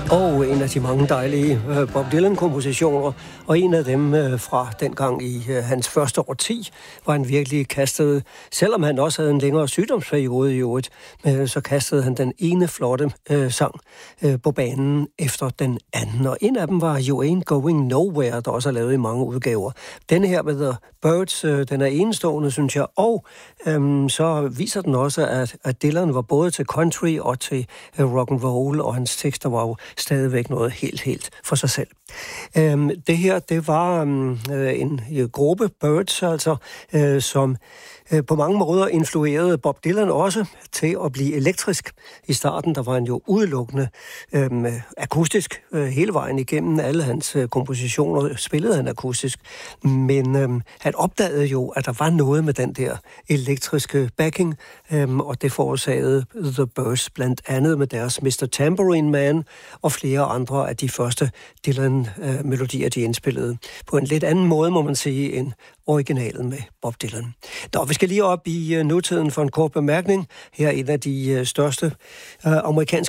Og en af de mange dejlige Bob Dylan-kompositioner, og en af dem fra dengang i hans første årti, var han virkelig kastet, selvom han også havde en længere sygdomsperiode i øvrigt, så kastede han den ene flotte sang på banen efter den anden. Og en af dem var You Ain't Going Nowhere, der også er lavet i mange udgaver. Denne her med The Birds, den er enestående, synes jeg, og så viser den også, at Dylan var både til country og til rock and roll, og hans tekster var jo stadigvæk noget helt for sig selv. Det her, det var en gruppe Birds, altså, som på mange måder influerede Bob Dylan også til at blive elektrisk. I starten, der var han jo udelukkende akustisk hele vejen igennem. Alle hans kompositioner spillede han akustisk. Men han opdagede jo, at der var noget med den der elektriske backing, og det forårsagede The Birds blandt andet med deres Mr. Tambourine Man og flere andre af de første Dylan-melodier, de indspillede. På en lidt anden måde, må man sige, end originalen med Bob Dylan. Vi skal lige op i nutiden for en kort bemærkning. Her er en af de største amerikanske